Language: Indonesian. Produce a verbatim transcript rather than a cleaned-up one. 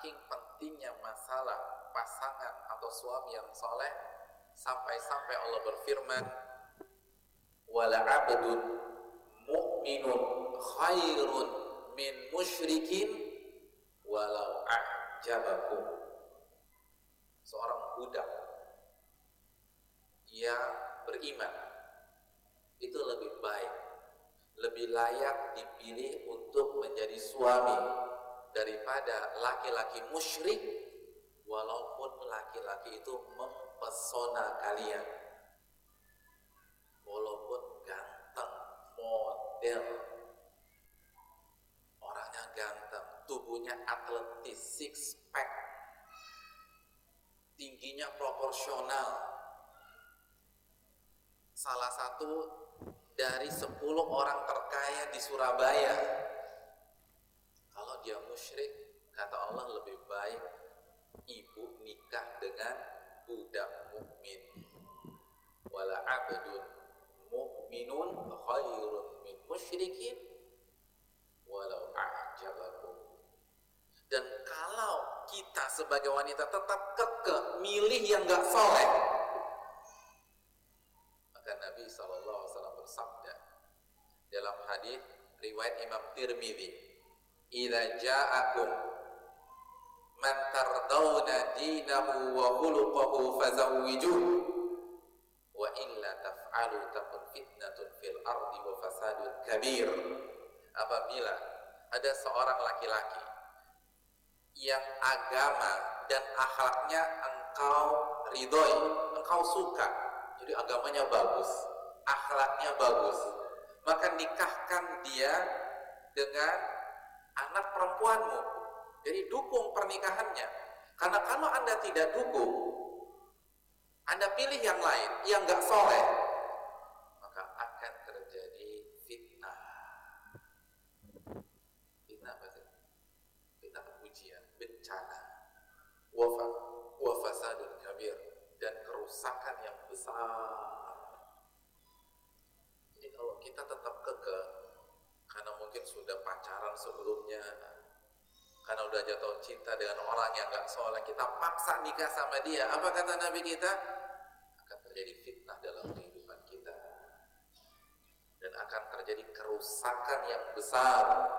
saking pentingnya masalah pasangan atau suami yang soleh, sampai-sampai Allah berfirman, wala abdun mu'minun khairun min musyrikin walau a'jabakum. Seorang budak yang beriman itu lebih baik, lebih layak dipilih untuk menjadi suami daripada laki-laki musyrik, walaupun laki-laki itu mempesona kalian, walaupun ganteng, model, orangnya ganteng, tubuhnya atletis, six pack, tingginya proporsional. Salah satu dari sepuluh orang terkaya di Surabaya. Kalau dia musyrik, kata Allah lebih baik ibu nikah dengan budak mukmin. Wala abdun mu'minun khairun min musyrikin walau a'jabakum. Dan kalau kita sebagai wanita tetap kekeh milih yang gak soleh, maka Nabi shallallahu alaihi wasallam bersabda dalam hadis riwayat Imam Tirmidzi, idza ja'akum man tardawna dinahu wa khuluquhu fazawwijuhu wa illa taf'alu takun fitnatun fil ardi wa fasadun kabir. Apabila ada seorang laki-laki yang agama dan akhlaknya engkau ridhoi, engkau suka, jadi agamanya bagus, akhlaknya bagus, maka nikahkan dia dengan anak perempuanmu. Jadi dukung pernikahannya. Karena kalau Anda tidak dukung, Anda pilih yang lain, yang gak soleh, maka akan terjadi fitnah. Fitnah apa sih? Fitnah ujian, bencana, wafat, wafasadun kabir, dan kerusakan yang besar. Jadi kalau kita tetap kekeh, karena mungkin sudah pacaran sebelumnya, karena udah jatuh cinta dengan orang yang gak soleh, kita paksa nikah sama dia, apa kata Nabi kita? Akan terjadi fitnah dalam kehidupan kita, dan akan terjadi kerusakan yang besar.